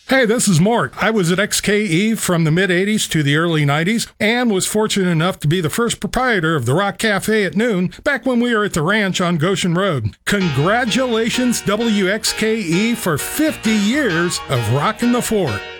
Hey, this is Mort. I was at XKE from the mid-'80s to the early '90s and was fortunate enough to be the first proprietor of the Rock Cafe at noon back when we were at the ranch on Goshen Road. Congratulations, WXKE, for 50 years of rocking the fort.